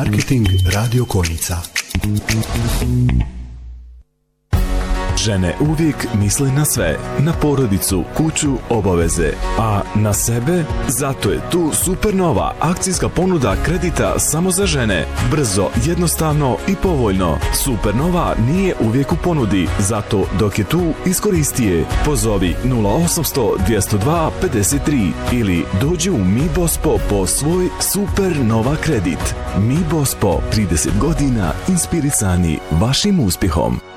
Marketing Radio Konjica. Žene uvijek misle na sve, na porodicu, kuću, obaveze, a na sebe? Zato je tu Supernova akcijska ponuda kredita samo za žene. Brzo, jednostavno i povoljno. Supernova nije uvijek u ponudi, zato dok je tu, iskoristi je. Pozovi 0800 202 53 ili dođi u Mi Bospo po svoj Supernova kredit. Mi Bospo, 30 godina inspirisani vašim uspjehom.